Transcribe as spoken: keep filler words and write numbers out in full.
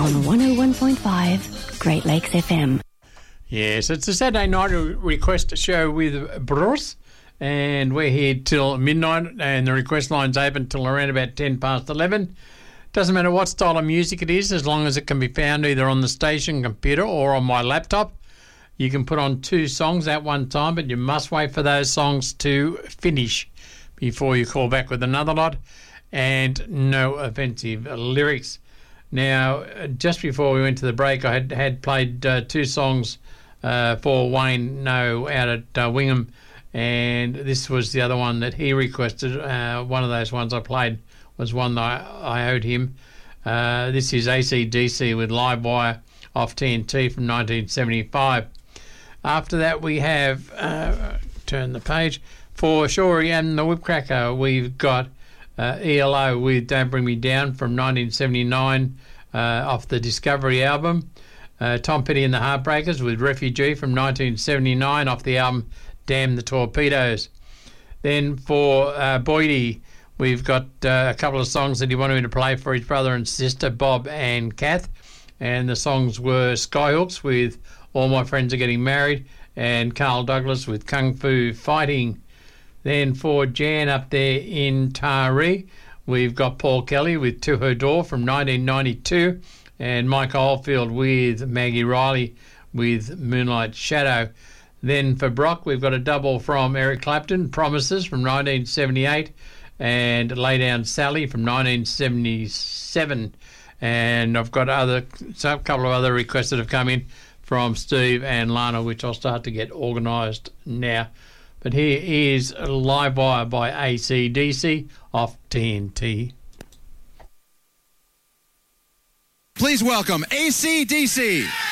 on one oh one point five Great Lakes F M. Yes, it's a Saturday night request show with Bruce, and we're here till midnight, and the request line's open till around about ten past eleven. Doesn't matter what style of music it is, as long as it can be found either on the station computer or on my laptop. You can put on two songs at one time, but you must wait for those songs to finish before you call back with another lot, and no offensive lyrics. Now, just before we went to the break, I had, had played uh, two songs uh, for Wayne No out at uh, Wingham, and this was the other one that he requested. Uh, one of those ones I played was one that I, I owed him. Uh, this is A C D C with Live Wire off T N T from nineteen seventy-five. After that, we have, uh, turn the page, for Shorey and the Whipcracker, we've got uh, E L O with Don't Bring Me Down from nineteen seventy-nine uh, off the Discovery album. Uh, Tom Petty and the Heartbreakers with Refugee from nineteen seventy-nine off the album Damn the Torpedoes. Then for uh, Boydie, we've got uh, a couple of songs that he wanted me to play for his brother and sister, Bob and Kath. And the songs were Skyhooks with All My Friends Are Getting Married and Carl Douglas with Kung Fu Fighting. Then for Jan up there in Taree, we've got Paul Kelly with To Her Door from nineteen ninety-two and Mike Oldfield with Maggie Riley with Moonlight Shadow. Then for Brock, we've got a double from Eric Clapton, Promises from nineteen seventy-eight and Lay Down Sally from nineteen seventy-seven. And I've got other a couple of other requests that have come in from Steve and Lana, which I'll start to get organised now. But here is Live Wire by A C D C off T N T. Please welcome A C D C.